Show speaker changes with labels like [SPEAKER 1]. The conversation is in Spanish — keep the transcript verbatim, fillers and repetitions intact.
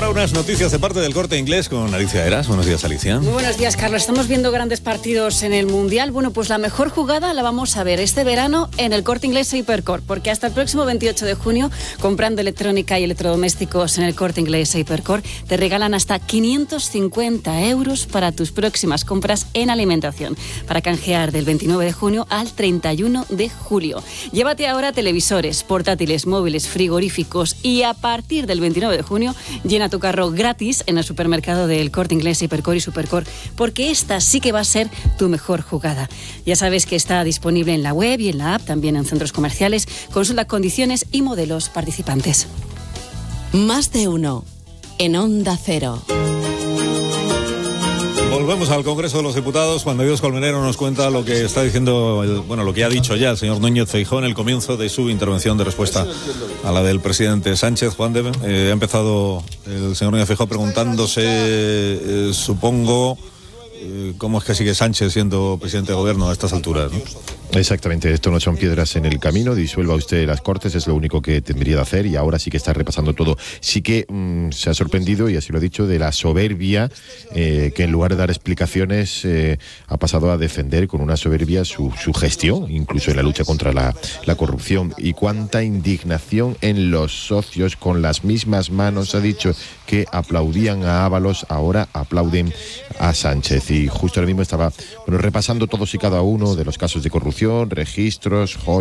[SPEAKER 1] ahora unas noticias de parte del Corte Inglés con Alicia Eras. Buenos días, Alicia.
[SPEAKER 2] Muy buenos días, Carlos. Estamos viendo grandes partidos en el Mundial. Bueno, pues la mejor jugada la vamos a ver este verano en el Corte Inglés Hypercore, porque hasta el próximo veintiocho de junio, comprando electrónica y electrodomésticos en el Corte Inglés Hypercore, te regalan hasta quinientos cincuenta euros para tus próximas compras en alimentación, para canjear del veintinueve de junio al treinta y uno de julio. Llévate ahora televisores, portátiles, móviles, frigoríficos y a partir del veintinueve de junio llena tu carro gratis en el supermercado del Corte Inglés Hypercore y Supercore, porque esta sí que va a ser tu mejor jugada. Ya sabes que está disponible en la web y en la app, también en centros comerciales. Consulta condiciones y modelos participantes.
[SPEAKER 3] Más de uno en Onda Cero.
[SPEAKER 1] Volvemos al Congreso de los Diputados. Juan de Dios Colmenero nos cuenta lo que está diciendo, el, bueno, lo que ha dicho ya el señor Núñez Feijóo en el comienzo de su intervención de respuesta a la del presidente Sánchez. Juan de, eh, ha empezado el señor Núñez Feijóo preguntándose, eh, supongo, eh, cómo es que sigue Sánchez siendo presidente de gobierno a estas alturas, ¿no?
[SPEAKER 4] Exactamente, esto no son piedras en el camino, disuelva usted las Cortes, es lo único que tendría de hacer y ahora sí que está repasando todo. Sí que mmm, se ha sorprendido, y así lo ha dicho, de la soberbia eh, que en lugar de dar explicaciones eh, ha pasado a defender con una soberbia su, su gestión, incluso en la lucha contra la, la corrupción. Y cuánta indignación en los socios, con las mismas manos, ha dicho que aplaudían a Ábalos, ahora aplauden a Sánchez. Y justo ahora mismo estaba bueno, repasando todos y cada uno de los casos de corrupción, registros, joyas,